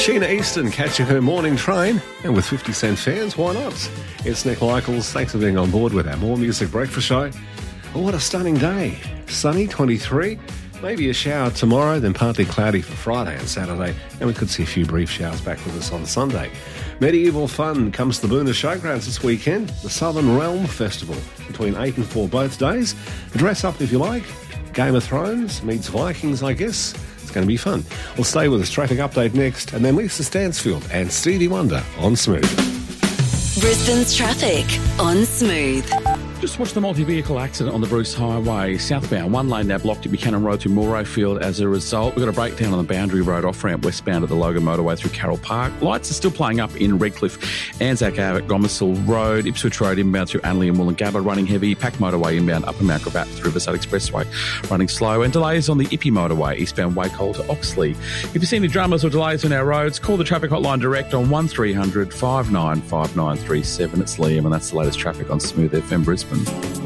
Sheena Easton catching her morning train, and with 50-cent fares, why not? It's Nick Michaels. Thanks for being on board with our More Music Breakfast Show. Oh, what a stunning day. Sunny, 23. Maybe a shower tomorrow, then partly cloudy for Friday and Saturday, and we could see a few brief showers back with us on Sunday. Medieval fun comes to the Boonah Showgrounds this weekend, the Southern Realm Festival, between 8 and 4 both days. Dress up if you like. Game of Thrones meets Vikings, I guess. It's going to be fun. We'll stay with us. Traffic update next, and then Lisa Stansfield and Stevie Wonder on Smooth. Brisbane's traffic on Smooth. Just watched the multi-vehicle accident on the Bruce Highway southbound. One lane now blocked at Buchanan Road to Morayfield as a result. We've got a breakdown on the Boundary Road off-ramp westbound at the Logan Motorway through Carroll Park. Lights are still playing up in Redcliffe, Anzac Ave at Gomersall Road, Ipswich Road inbound through Anley and Wollongabba running heavy, Pack Motorway inbound Upper Mount Gravatt through Riverside Expressway running slow, and delays on the Ippy Motorway eastbound Wacol to Oxley. If you see any dramas or delays on our roads, call the traffic hotline direct on 1300 595937. It's Liam, and that's the latest traffic on Smooth FM Brisbane.